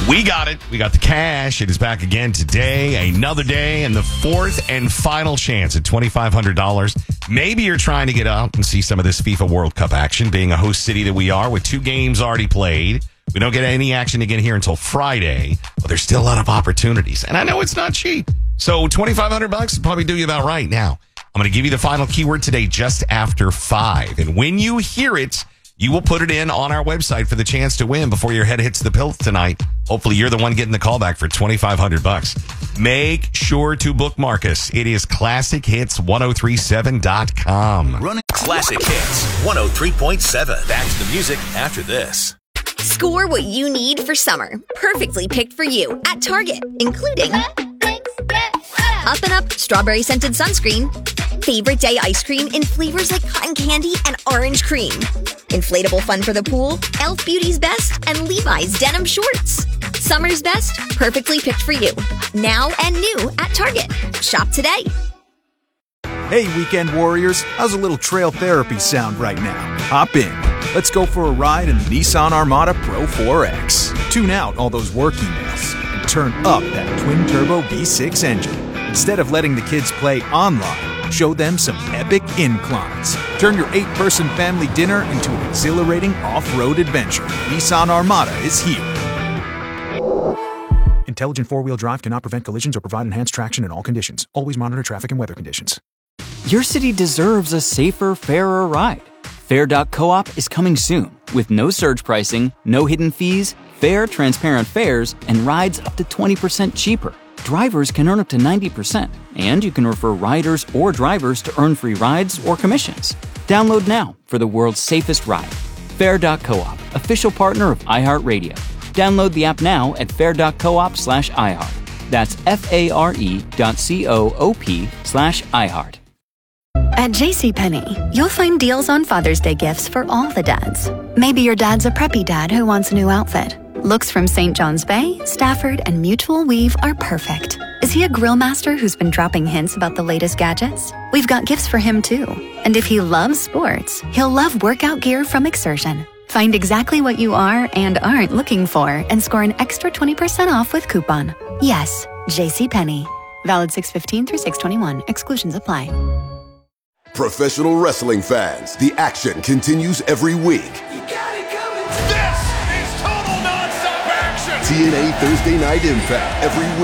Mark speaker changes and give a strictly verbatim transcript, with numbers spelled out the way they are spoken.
Speaker 1: We got it. We got the cash. It is back again today. Another day and the fourth and final chance at twenty-five hundred dollars. Maybe you're trying to get out and see some of this FIFA World Cup action, being a host city that we are with two games already played. We don't get any action again here until Friday, but there's still a lot of opportunities. And I know it's not cheap. So twenty-five hundred bucks will probably do you about right now. I'm going to give you the final keyword today just after five. And when you hear it, you will put it in on our website for the chance to win before your head hits the pills tonight. Hopefully you're the one getting the callback for twenty-five hundred bucks. Make sure to bookmark us. It is classic hits ten thirty-seven dot com.
Speaker 2: Running Classic Hits one oh three point seven. Back to the music after this.
Speaker 3: Score what you need for summer. Perfectly picked for you at Target, including Up and Up Strawberry Scented Sunscreen, Favorite Day Ice Cream in flavors like cotton candy and orange cream, Inflatable Fun for the Pool, e l f Beauty's Best, and Levi's Denim Shorts. Summer's best, perfectly picked for you. Now and new at Target. Shop today.
Speaker 4: Hey, weekend warriors, how's a little trail therapy sound right now? Hop in. Let's go for a ride in the Nissan Armada Pro four X. Tune out all those work emails and turn up that twin-turbo V six engine. Instead of letting the kids play online, show them some epic inclines. Turn your eight-person family dinner into an exhilarating off-road adventure. Nissan Armada is here. Intelligent four-wheel drive cannot prevent collisions or provide enhanced traction in all conditions. Always monitor traffic and weather conditions.
Speaker 5: Your city deserves a safer, fairer ride. Fair dot coop is coming soon with no surge pricing, no hidden fees, fair, transparent fares, and rides up to twenty percent cheaper. Drivers can earn up to ninety percent, and you can refer riders or drivers to earn free rides or commissions. Download now for the world's safest ride. Fair dot coop, official partner of iHeartRadio. Download the app now at fair dot coop slash iHeart. That's F-A-R-E dot C-O-O-P slash iHeart.
Speaker 6: At JCPenney, you'll find deals on Father's Day gifts for all the dads. Maybe your dad's a preppy dad who wants a new outfit. Looks from Saint John's Bay, Stafford, and Mutual Weave are perfect. Is he a grill master who's been dropping hints about the latest gadgets? We've got gifts for him too. And if he loves sports, he'll love workout gear from Exertion. Find exactly what you are and aren't looking for and score an extra twenty percent off with coupon. Yes, JCPenney. Valid six fifteen through six twenty-one. Exclusions apply.
Speaker 7: Professional wrestling fans, the action continues every week.
Speaker 8: You got it coming. This is total nonstop action.
Speaker 7: T N A Thursday Night Impact every week.